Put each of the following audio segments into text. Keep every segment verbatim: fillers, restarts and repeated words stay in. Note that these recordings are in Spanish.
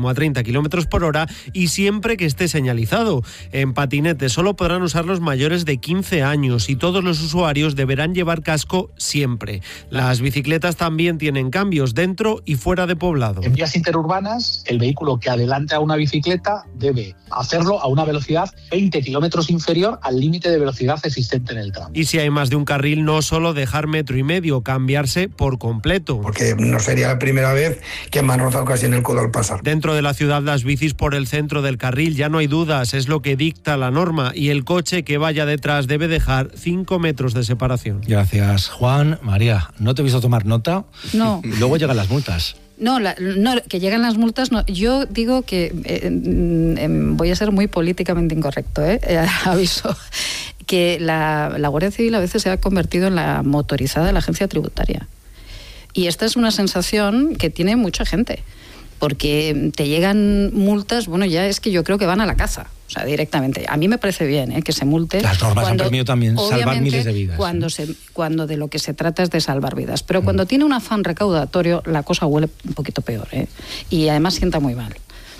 máximo a treinta kilómetros por hora y siempre que esté señalizado. En patinete solo podrán usarlos mayores de quince años y todos los usuarios deberán llevar casco siempre. Las bicicletas también tienen cambios dentro y fuera de poblado. En vías interurbanas, el vehículo que adelante a una bicicleta debe hacerlo a una velocidad veinte kilómetros inferior al límite de velocidad existente en el tramo. Y si hay más de un carril, no solo dejar metro y medio, cambiarse por completo. Porque no sería la primera vez que me han rozado casi en el codo al pasar. Dentro de la ciudad, las bicis por el centro del carril, ya no hay dudas, es lo que dicta la norma, y el coche que vaya detrás debe dejar cinco metros de separación. Gracias, Juan. María, ¿no te he visto tomar nota? No. Luego llegan las multas. No, la, no, que lleguen las multas, no. Yo digo que eh, eh, voy a ser muy políticamente incorrecto, ¿eh? Eh, aviso, que la, la Guardia Civil a veces se ha convertido en la motorizada de la agencia tributaria. Y esta es una sensación que tiene mucha gente, porque te llegan multas, bueno, ya es que yo creo que van a la caza, o sea, directamente. A mí me parece bien, ¿eh?, que se multe. Las normas han permitido también salvar miles de vidas. Cuando, ¿sí? se, cuando de lo que se trata es de salvar vidas. Pero mm. cuando tiene un afán recaudatorio, la cosa huele un poquito peor, ¿eh? Y además sienta muy mal.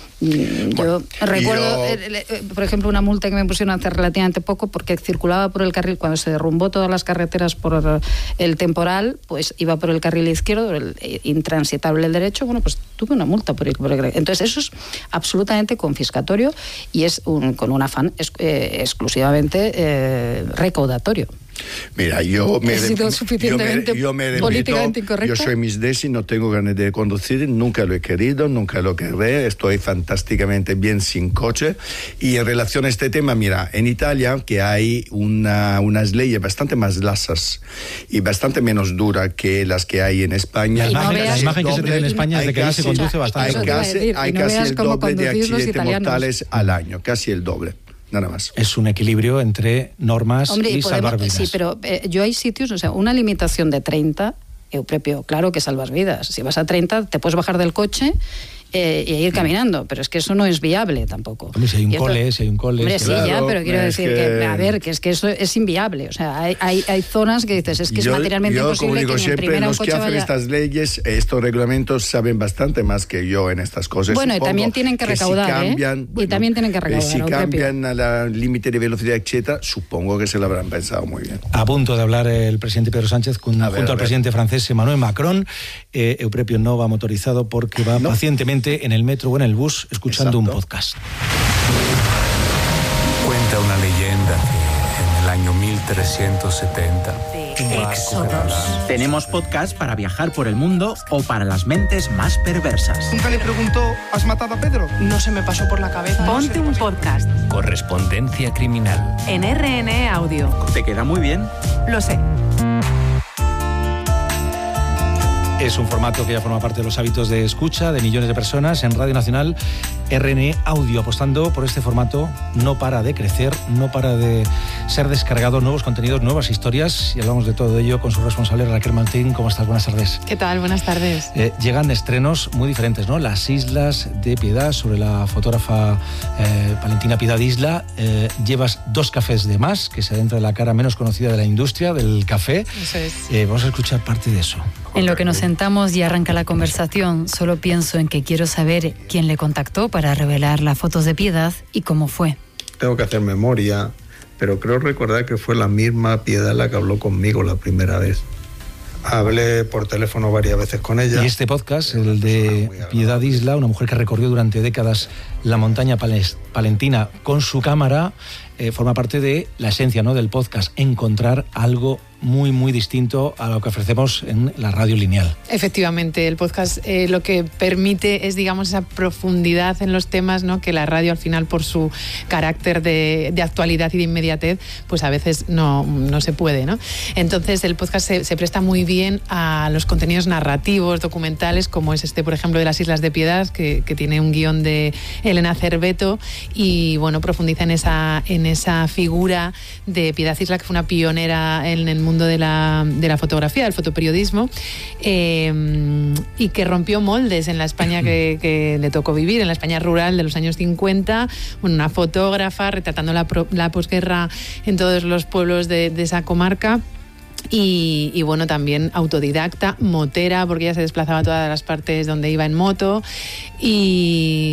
Yo bueno, recuerdo, yo... por ejemplo, una multa que me pusieron hace relativamente poco porque circulaba por el carril, cuando se derrumbó todas las carreteras por el temporal, pues iba por el carril izquierdo, el intransitable el derecho, bueno, pues tuve una multa por ir por el carril. Entonces eso es absolutamente confiscatorio y es un, con un afán es, eh, exclusivamente eh, recaudatorio. Mira, yo me, he sido suficientemente yo me, yo me políticamente repito, incorrecta. Yo soy misdesi, no tengo ganas de conducir, nunca lo he querido, nunca lo querré, estoy fantásticamente bien sin coche. Y en relación a este tema, mira, en Italia que hay una, unas leyes bastante más lasas y bastante menos duras que las que hay en España. La imagen, no la imagen que se tiene en España es de que ahí casi, se conduce bastante. Hay casi, decir, hay no casi el cómo doble de accidentes italianos. mortales al año, casi el doble. Nada más. Es un equilibrio entre normas Hombre, y, y podemos, salvar vidas. Sí, pero eh, yo hay sitios, o sea, una limitación de treinta, Euprepio, claro que salvas vidas. Si vas a treinta, te puedes bajar del coche eh, y ir caminando, pero es que eso no es viable tampoco. Hombre, si hay un esto, cole, si hay un cole... Hombre, sí, sí, claro, ya, pero quiero decir que... que, a ver, que es que eso es inviable. O sea, hay, hay, hay zonas que dices, es que yo, es materialmente yo, imposible como digo, que en siempre primera un los coche que hacen vaya... estas leyes, estos reglamentos, saben bastante más que yo en estas cosas. Bueno, y Supongo también tienen que recaudar, si cambian, ¿eh? bueno, y también tienen que recaudar. Si cambian al límite de velocidad, etcétera, supongo que se lo habrán pensado muy bien. A punto de hablar el presidente Pedro Sánchez con, a ver, junto al presidente francés Emmanuel Macron. Eh, Euprepio no va motorizado porque va no. pacientemente en el metro o en el bus escuchando Exacto. un podcast. Cuenta una leyenda que en el año mil trescientos setenta... Éxodos. Tenemos podcast para viajar por el mundo o para las mentes más perversas. Nunca le preguntó, ¿has matado a Pedro? No se me pasó por la cabeza. Ponte un podcast. Correspondencia criminal. En R N E Audio. ¿Te queda muy bien? Lo sé. Es un formato que ya forma parte de los hábitos de escucha de millones de personas en Radio Nacional. R N E Audio, apostando por este formato, no para de crecer, no para de ser descargado, nuevos contenidos, nuevas historias, y hablamos de todo ello con su responsable Raquel Martín. ¿Cómo estás? Buenas tardes. ¿Qué tal? Buenas tardes. Eh, llegan estrenos muy diferentes, ¿no? Las Islas de Piedad, sobre la fotógrafa eh, Valentina Piedad Isla. Eh, llevas dos cafés de más, que se adentra en la cara menos conocida de la industria del café. Eso es. Eh, vamos a escuchar parte de eso. En lo que nos sentamos y arranca la conversación, solo pienso en que quiero saber quién le contactó para revelar las fotos de Piedad y cómo fue. Tengo que hacer memoria, pero creo recordar que fue la misma Piedad la que habló conmigo la primera vez. Hablé por teléfono varias veces con ella. Y este podcast, el de Piedad Isla, una mujer que recorrió durante décadas la montaña palentina con su cámara, eh, forma parte de la esencia, ¿no?, del podcast, encontrar algo muy, muy distinto a lo que ofrecemos en la radio lineal. Efectivamente, el podcast eh, lo que permite es, digamos, esa profundidad en los temas, ¿no?, que la radio al final, por su carácter de, de actualidad y de inmediatez, pues a veces no, no se puede, ¿no? Entonces el podcast se, se presta muy bien a los contenidos narrativos, documentales, como es este, por ejemplo, de las Islas de Piedad, que, que tiene un guión de Elena Cerveto y, bueno, profundiza en esa, en esa figura de Piedad Isla, que fue una pionera en el mundo de la, de la fotografía, del fotoperiodismo, eh, y que rompió moldes en la España que, que le tocó vivir, en la España rural de los años cincuenta, bueno, una fotógrafa retratando la, la posguerra en todos los pueblos de, de esa comarca. Y, y bueno, también autodidacta, motera, porque ella se desplazaba a todas las partes donde iba en moto, y